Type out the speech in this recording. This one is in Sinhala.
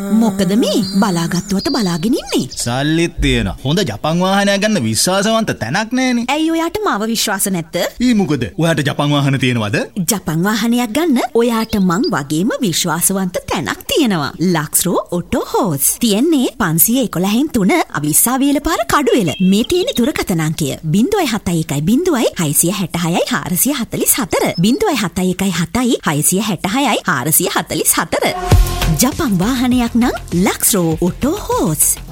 මොකද මේ බලාගත්තුවට බලාගෙන ඉන්නේ? සල්ලිත් තියෙනවා. හොඳ ජපන් වාහනයක් ගන්න විශ්වාසවන්ත තැනක් නැහැනේ. ඇයි ඔයාට මාව විශ්වාස නැත්ද? මොකද? ඔයාට ජපන් වාහන තියෙනවද? ජපන් වාහනයක් ගන්න ඔයාට මං වගේම විශ්වාසවන්ත තැනක් තියෙනවා. ලක්ස්රෝ ඔටෝ හෝස්. තියෙන්නේ 511න් 3 අවිස්සාවේල පාර කඩුවෙල. මේ තියෙන දුරකථන අංකය 071 666 444 071 666 444. ජපන් වාහනයක් නම් ලක්ස්රෝ ඔටෝ හෝස්.